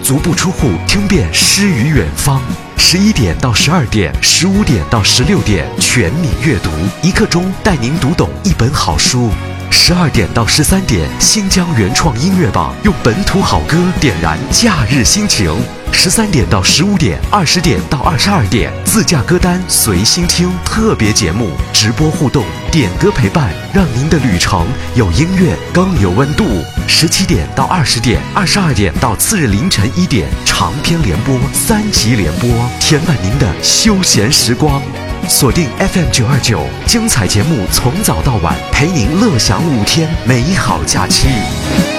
足不出户听遍诗与远方。11点到12点，15点到16点，全民阅读，1刻钟带您读懂一本好书。12点到13点，新疆原创音乐榜，用本土好歌点燃假日心情。13点到15点，20点到22点，自驾歌单随心听，特别节目直播互动，点歌陪伴，让您的旅程有音乐更有温度。17点到20点，22点到次日凌晨1点，长篇联播3集联播，填满您的休闲时光。锁定 FM929，精彩节目从早到晚，陪您乐享5天美好假期。